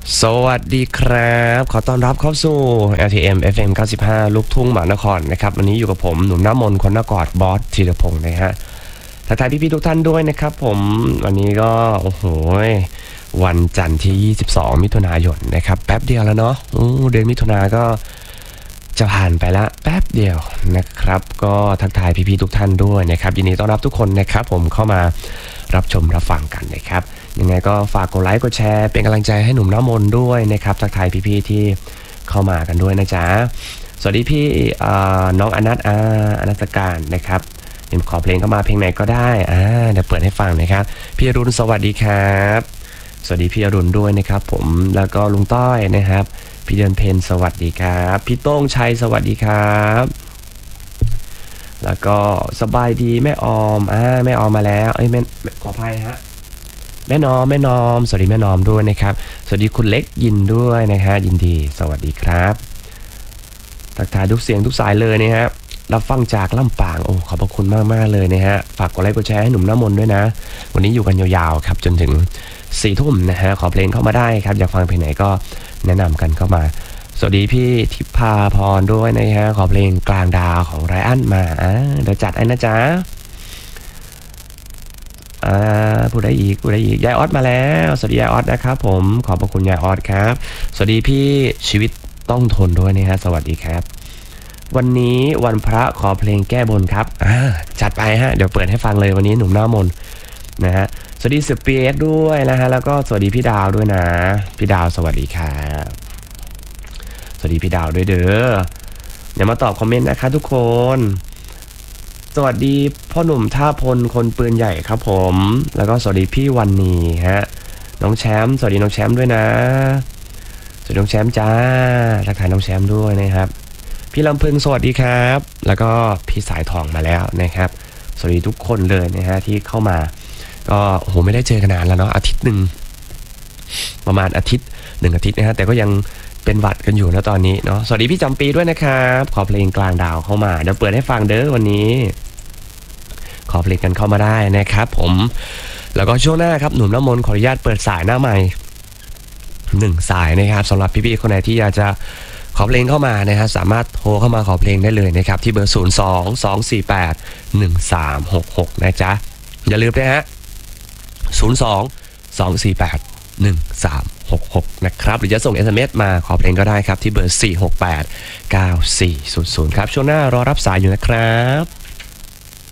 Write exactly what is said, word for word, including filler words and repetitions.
สวัสดีครับขอต้อนรับเข้าสู่ แอล ที เอ็ม เอฟ เอ็ม เก้าสิบห้า ลูกทุ่งหมานครนะครับวันนี้อยู่กับผมหนุ่มน้ำมนต์คนนกอดบอสธีรพงศ์นะฮะทักทายพี่ๆทุกท่านด้วยนะครับผมวันนี้ก็โอ้โหวันจันทร์ที่ยี่สิบสองมิถุนายนนะครับแป๊บเดียวแล้วเนาะเดือนมิถุนาก็จะผ่านไปละแป๊บเดียวนะครับก็ทักทายพี่ๆทุกท่านด้วยนะครับยินดีต้อนรับทุกคนนะครับผมเข้ามารับชมรับฟังกันนะครับยังไงก็ฝากกดไลค์กดแชร์เป็นกำลังใจให้หนุ่มน้ำมนต์ด้วยนะครับทักทายพี่ๆที่เข้ามากันด้วยนะจ๊ะสวัสดีพี่น้องอนัทอาอนัตการนะครับเห็นขอเพลงเข้ามาเพลงไหนก็ได้อ่าเดี๋ยวเปิดให้ฟังนะครับพี่อรุณสวัสดีครับสวัสดีพี่อรุณด้วยนะครับผมแล้วก็ลุงต้อยนะครับพี่เดือนเพนสวัสดีครับพี่โต้งชัยสวัสดีครับแล้วก็สบายดีแม่ออมอ่าแม่ออมมาแล้วเอ้ยแม่ขออภัยฮะแม่นอมแม่นอมสวัสดีแม่นอมด้วยนะครับสวัสดีคุณเล็กยินด้วยนะฮะยินดีสวัสดีครับทักทายทุกเสียงทุกสายเลยนะฮะรับฟังจากลำปางโอ้ขอบพระคุณมากมากเลยนะฮะฝากกดไลค์กดแชร์ให้หนุ่มน้ำมนต์ด้วยนะวันนี้อยู่กันยาวๆครับจนถึงสี่ทุ่มนะฮะขอเพลงเข้ามาได้ครับอยากฟังเพลงไหนก็แนะนำกันเข้ามาสวัสดีพี่ทิพาพรด้วยนะฮะขอเพลงกลางดาวของไรอันมาอ่าเดี๋ยวจัดให้นะจ๊ะอ่าผู้ใดอีกผู้ใดอีกยายออสมาแล้วสวัสดียายออสนะครับผมขอบพระคุณยายออสครับสวัสดีพี่ชีวิตต้องทนด้วยนะฮะสวัสดีครับวันนี้วันพระขอเพลงแก้บนครับอ่าจัดไปฮะเดี๋ยวเปิดให้ฟังเลยวันนี้หนุ่มหน้ามนนะฮะสวัสดีสเปียสด้วยนะฮะแล้วก็สวัสดีพี่ดาวด้วยนะพี่ดาวสวัสดีครับสวัสดีพี่ดาวด้วยเด้อเดี๋ยวมาตอบคอมเมนต์นะคะทุกคนสวัสดีพ่อหนุ่มท่าพลคนปืนใหญ่ครับผมแล้วก็สวัสดีพี่วันนี้ฮะน้องแชมป์สวัสดีน้องแชมป์ด้วยนะสวัสดีน้องแชมป์จ้าทักทายน้องแชมป์ด้วยนะครับพี่ลำพึงสวัสดีครับแล้วก็พี่สายทองมาแล้วนะครับสวัสดีทุกคนเลยนะฮะที่เข้ามาก็โอ้โหไม่ได้เจอกันนานแล้วเนาะอาทิตย์หนึ่งประมาณอาทิตย์หนึ่งอาทิตย์นะฮะแต่ก็ยังเป็นหวัดกันอยู่นะตอนนี้เนาะสวัสดีพี่จำปีด้วยนะครับขอเพลงกลางดาวเข้ามาเดี๋ยวเปิดให้ฟังเด้อวันนี้ขอเพลงกันเข้ามาได้นะครับผมแล้วก็ช่วงหน้าครับหนุ่มน้ำมนต์ขออนุญาตเปิดสายหน้าใหม่หนึ่งสายนะครับสำหรับพี่ๆคนไหนที่อยากจะขอเพลงเข้ามานะฮะสามารถโทรเข้ามาขอเพลงได้เลยนะครับที่เบอร์ศูนย์ สอง สอง สี่ แปด หนึ่ง สาม หก หกนะจ๊ะอย่าลืมนะฮะศูนย์ สอง สอง สี่ แปด หนึ่ง สาม หก หกนะครับหรือจะส่ง เอส เอ็ม เอส มาขอเพลงก็ได้ครับที่เบอร์สี่ หก แปด เก้า สี่ ศูนย์ ศูนย์ครับช่วงหน้ารอรับสายอยู่นะครับ